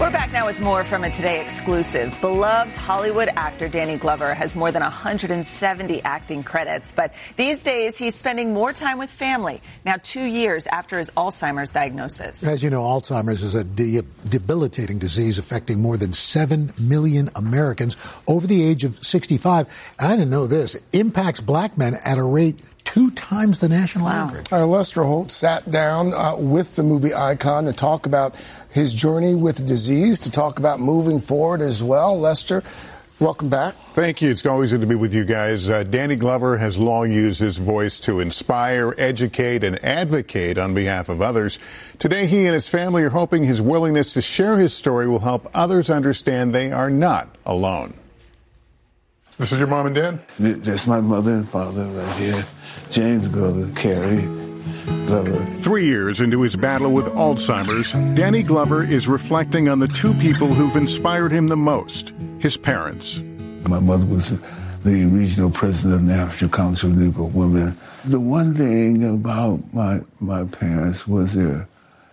We're back now with more from a Today exclusive. Beloved Hollywood actor Danny Glover has more than 170 acting credits, but these days he's spending more time with family, now 2 years after his Alzheimer's diagnosis. As you know, Alzheimer's is a debilitating disease affecting more than 7 million Americans over the age of 65. I didn't know this. It impacts black men at a rate 2 times the national average. Lester Holt sat down with the movie icon to talk about his journey with the disease, to talk about moving forward as well. Lester, welcome back. Thank you. It's always good to be with you guys. Danny Glover has long used his voice to inspire, educate, and advocate on behalf of others. Today, he and his family are hoping his willingness to share his story will help others understand they are not alone. This is your mom and dad? That's my mother and father right here. James Glover, Carrie Glover. 3 years into his battle with Alzheimer's, Danny Glover is reflecting on the 2 people who've inspired him the most, his parents. My mother was the regional president of the National Council of Negro Women. The one thing about my parents was their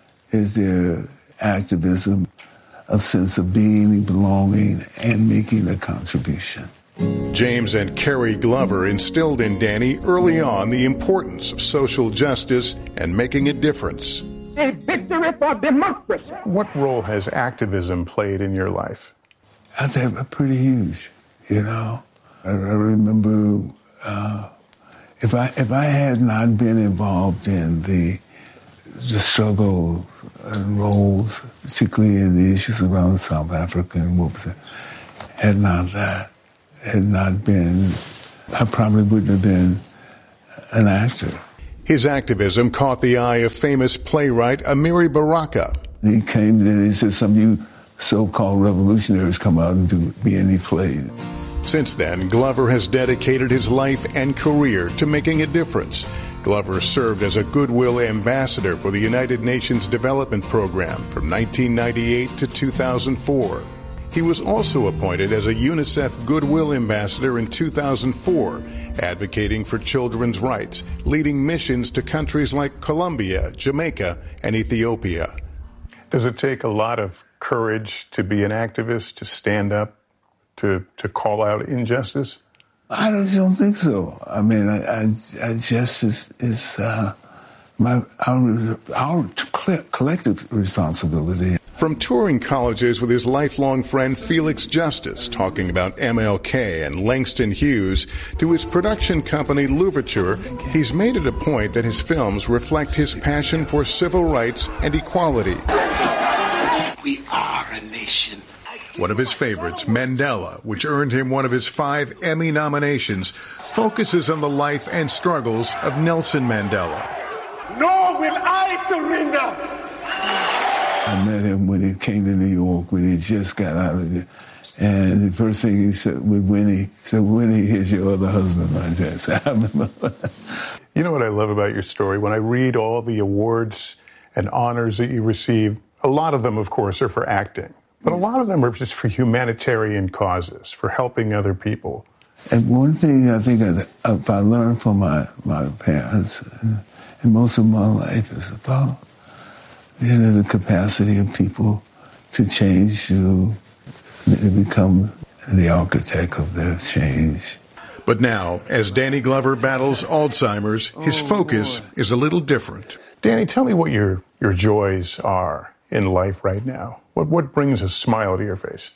activism, a sense of being, belonging, and making a contribution. James and Carrie Glover instilled in Danny early on the importance of social justice and making a difference. A victory for democracy. What role has activism played in your life? I think pretty huge, you know. I remember if I had not been involved in the struggle and roles, particularly in the issues around South Africa and what was it, had not been, I probably wouldn't have been an actor. His activism caught the eye of famous playwright Amiri Baraka. He came in and he said, some of you so-called revolutionaries come out and do any play. Since then, Glover has dedicated his life and career to making a difference. Glover served as a Goodwill Ambassador for the United Nations Development Program from 1998 to 2004. He was also appointed as a UNICEF Goodwill Ambassador in 2004, advocating for children's rights, leading missions to countries like Colombia, Jamaica, and Ethiopia. Does it take a lot of courage to be an activist, to stand up, to call out injustice? I don't think so. I mean, justice is our collective responsibility. From touring colleges with his lifelong friend Felix Justice, talking about MLK and Langston Hughes, to his production company Louverture, he's made it a point that his films reflect his passion for civil rights and equality. We are a nation. One of his favorites, Mandela, which earned him one of his 5 Emmy nominations, focuses on the life and struggles of Nelson Mandela. Nor will I surrender. I met him when he came to New York, when he just got out of there. And the first thing he said with Winnie, he said, Winnie, here's your other husband right there. So I remember. You know what I love about your story? When I read all the awards and honors that you receive, a lot of them, of course, are for acting. But a lot of them are just for humanitarian causes, for helping other people. And one thing I think I learned from my parents, and most of my life, is about the capacity of people to change, to become the architect of their change. But now, as Danny Glover battles Alzheimer's, his focus is a little different. Danny, tell me what your joys are in life right now. What brings a smile to your face?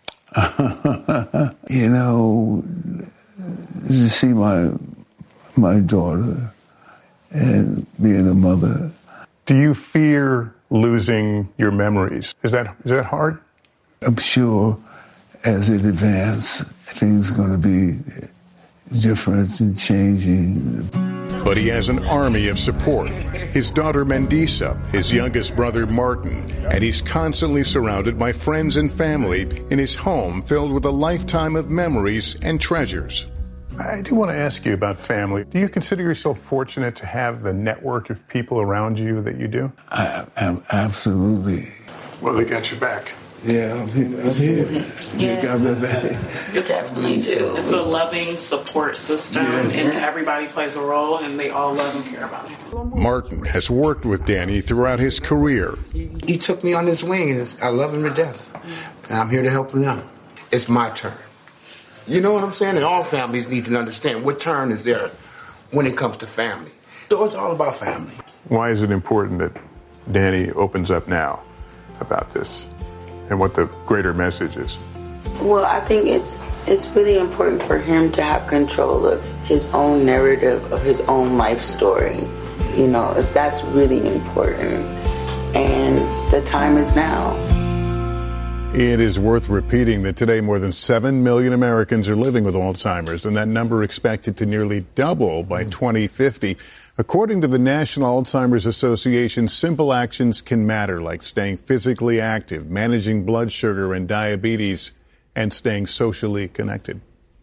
You know, to see my daughter and being a mother. Do you fear losing your memories? Is that hard? I'm sure as it advances, things are going to be different and changing. But he has an army of support. His daughter Mandisa, his youngest brother Martin, and he's constantly surrounded by friends and family in his home filled with a lifetime of memories and treasures. I do want to ask you about family. Do you consider yourself fortunate to have the network of people around you that you do? Absolutely. Well, they got your back. Yeah, I'm here. Yeah. You got my back. It's definitely do. It's a loving support system, yes. And everybody plays a role, and they all love and care about him. Martin has worked with Danny throughout his career. He took me on his wing, and I love him to death. and I'm here to help them. It's my turn. You know what I'm saying? And all families need to understand what turn is there when it comes to family. So it's all about family. Why is it important that Danny opens up now about this and what the greater message is? Well, I think it's really important for him to have control of his own narrative, of his own life story. You know, if that's really important. And the time is now. It is worth repeating that today more than 7 million Americans are living with Alzheimer's, and that number expected to nearly double by 2050. According to the National Alzheimer's Association, simple actions can matter, like staying physically active, managing blood sugar and diabetes, and staying socially connected.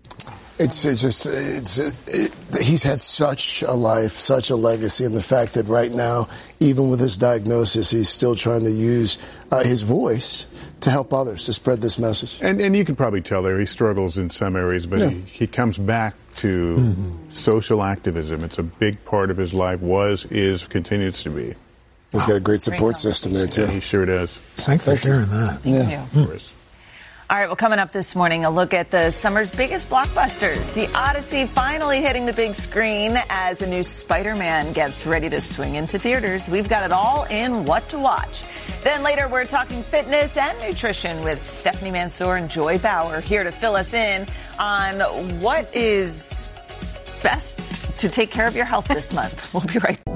He's had such a life, such a legacy, and the fact that right now, even with his diagnosis, he's still trying to use his voice to help others, to spread this message. And you can probably tell there he struggles in some areas, but he comes back to social activism. It's a big part of his life, is, continues to be. He's got a great support system there, too. Yeah, he sure does. Thanks for sharing that. Thank you. Of course. All right, well, coming up this morning, a look at the summer's biggest blockbusters. The Odyssey finally hitting the big screen as a new Spider-Man gets ready to swing into theaters. We've got it all in What to Watch. Then later, we're talking fitness and nutrition with Stephanie Mansour and Joy Bauer here to fill us in on what is best to take care of your health this month. We'll be right back.